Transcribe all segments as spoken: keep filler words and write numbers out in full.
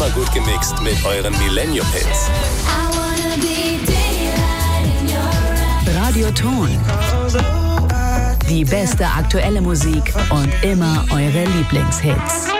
Immer gut gemixt mit euren Millennium-Hits. Radioton. Die beste aktuelle Musik und immer eure Lieblingshits.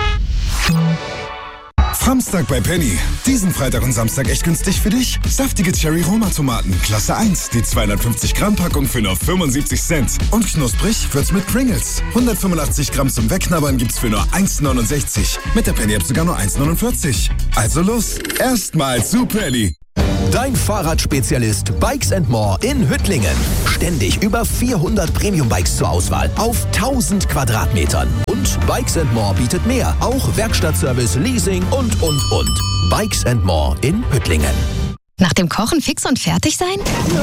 Samstag bei Penny. Diesen Freitag und Samstag echt günstig für dich. Saftige Cherry-Roma-Tomaten, Klasse eins. Die zweihundertfünfzig Gramm Packung für nur fünfundsiebzig Cent. Und knusprig wird's mit Pringles. hundertfünfundachtzig Gramm zum Wegknabbern gibt's für nur eins neunundsechzig. Mit der Penny-App sogar nur eins neunundvierzig. Also los, erstmal zu Penny. Dein Fahrradspezialist Bikes and More in Hüttlingen. Ständig über vierhundert Premium-Bikes zur Auswahl auf tausend Quadratmetern. Und Bikes and More bietet mehr, auch Werkstattservice, Leasing und, und, und. Bikes and More in Hüttlingen. Nach dem Kochen fix und fertig sein?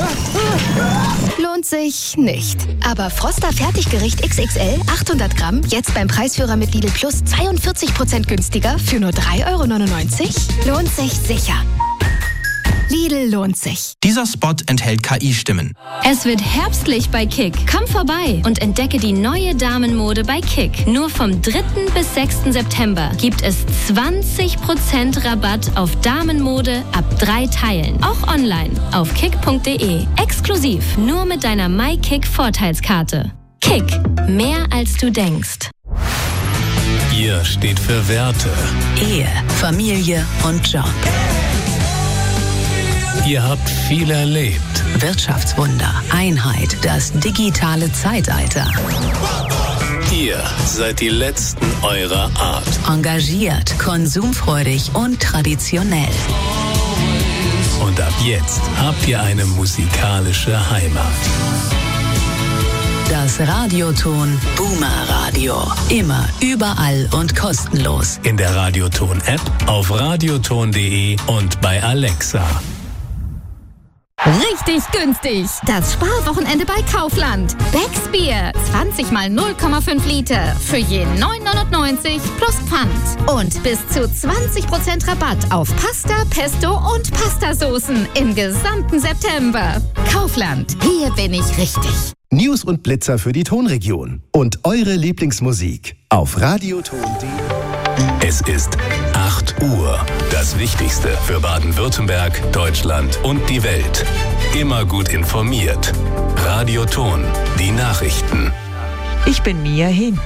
Lohnt sich nicht. Aber Froster Fertiggericht X X L achthundert Gramm jetzt beim Preisführer mit Lidl Plus zweiundvierzig Prozent günstiger für nur drei Euro neunundneunzig? Lohnt sich sicher. Lidl lohnt sich. Dieser Spot enthält K I-Stimmen. Es wird herbstlich bei Kick. Komm vorbei und entdecke die neue Damenmode bei Kick. Nur vom dritten bis sechsten September gibt es zwanzig Prozent Rabatt auf Damenmode ab drei Teilen. Auch online auf kick punkt de. Exklusiv nur mit deiner MyKick-Vorteilskarte. Kick. Mehr als du denkst. Ihr steht für Werte. Ehe, Familie und Job. Ihr habt viel erlebt. Wirtschaftswunder, Einheit, das digitale Zeitalter. Ihr seid die Letzten eurer Art. Engagiert, konsumfreudig und traditionell. Und ab jetzt habt ihr eine musikalische Heimat. Das Radioton Boomer Radio. Immer, überall und kostenlos. In der Radioton-App, auf radioton punkt de und bei Alexa. Richtig günstig. Das Sparwochenende bei Kaufland. Becks Bier. zwanzig mal null Komma fünf Liter. Für je neun neunundneunzig plus Pfand. Und bis zu zwanzig Prozent Rabatt auf Pasta, Pesto und Pastasoßen im gesamten September. Kaufland. Hier bin ich richtig. News und Blitzer für die Tonregion. Und eure Lieblingsmusik auf radioton punkt de. Es ist acht Uhr. Das Wichtigste für Baden-Württemberg, Deutschland und die Welt. Immer gut informiert. Radioton. Die Nachrichten. Ich bin Mia Hehn.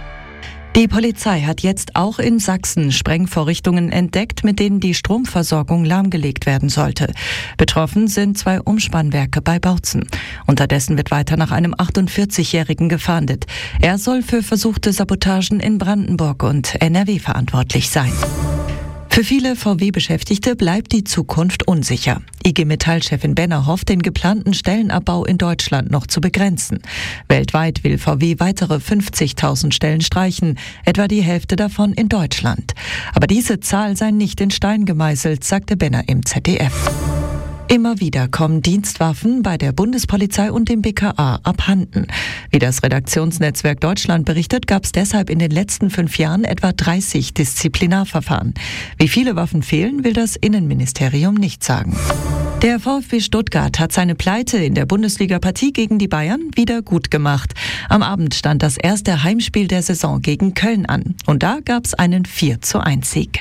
Die Polizei hat jetzt auch in Sachsen Sprengvorrichtungen entdeckt, mit denen die Stromversorgung lahmgelegt werden sollte. Betroffen sind zwei Umspannwerke bei Bautzen. Unterdessen wird weiter nach einem achtundvierzigjährigen gefahndet. Er soll für versuchte Sabotagen in Brandenburg und N R W verantwortlich sein. Für viele V W-Beschäftigte bleibt die Zukunft unsicher. I G Metall-Chefin Benner hofft, den geplanten Stellenabbau in Deutschland noch zu begrenzen. Weltweit will V W weitere fünfzigtausend Stellen streichen, etwa die Hälfte davon in Deutschland. Aber diese Zahl sei nicht in Stein gemeißelt, sagte Benner im Z D F. Immer wieder kommen Dienstwaffen bei der Bundespolizei und dem B K A abhanden. Wie das Redaktionsnetzwerk Deutschland berichtet, gab es deshalb in den letzten fünf Jahren etwa dreißig Disziplinarverfahren. Wie viele Waffen fehlen, will das Innenministerium nicht sagen. Der VfB Stuttgart hat seine Pleite in der Bundesliga-Partie gegen die Bayern wieder gut gemacht. Am Abend stand das erste Heimspiel der Saison gegen Köln an. Und da gab es einen vier zu eins Sieg.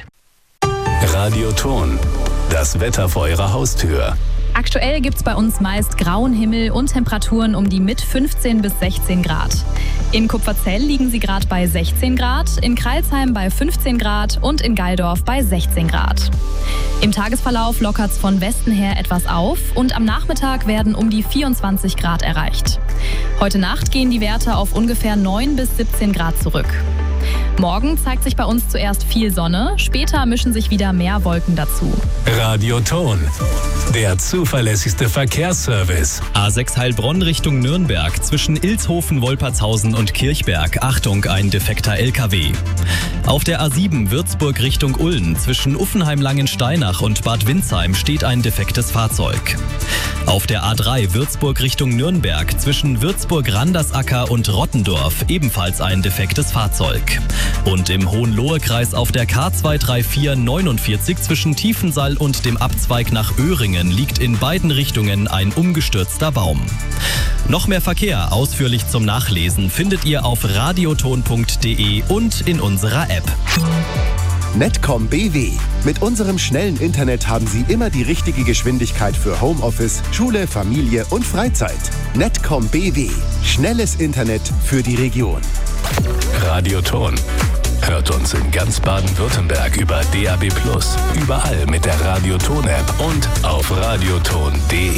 Radioton. Das Wetter vor eurer Haustür. Aktuell gibt es bei uns meist grauen Himmel und Temperaturen um die mit fünfzehn bis sechzehn Grad. In Kupferzell liegen sie gerade bei sechzehn Grad, in Crailsheim bei fünfzehn Grad und in Geildorf bei sechzehn Grad. Im Tagesverlauf lockert es von Westen her etwas auf und am Nachmittag werden um die vierundzwanzig Grad erreicht. Heute Nacht gehen die Werte auf ungefähr neun bis siebzehn Grad zurück. Morgen zeigt sich bei uns zuerst viel Sonne, später mischen sich wieder mehr Wolken dazu. Radioton, der zuverlässigste Verkehrsservice. A sechs Heilbronn Richtung Nürnberg, zwischen Ilshofen, Wolpertshausen und Kirchberg. Achtung, ein defekter L K W. Auf der A sieben Würzburg Richtung Ulm, zwischen Uffenheim-Langensteinach und Bad Windsheim steht ein defektes Fahrzeug. Auf der A drei Würzburg Richtung Nürnberg, zwischen Würzburg-Randersacker und Rottendorf ebenfalls ein defektes Fahrzeug. Und im Hohenlohe-Kreis auf der K zwei drei vier neunundvierzig zwischen Tiefensall und dem Abzweig nach Öhringen liegt in beiden Richtungen ein umgestürzter Baum. Noch mehr Verkehr ausführlich zum Nachlesen findet ihr auf radioton punkt de und in unserer App. Netcom B W. Mit unserem schnellen Internet haben Sie immer die richtige Geschwindigkeit für Homeoffice, Schule, Familie und Freizeit. Netcom B W. Schnelles Internet für die Region. Radioton. Hört uns in ganz Baden-Württemberg über D A B plus, überall mit der Radioton-App und auf radioton punkt de.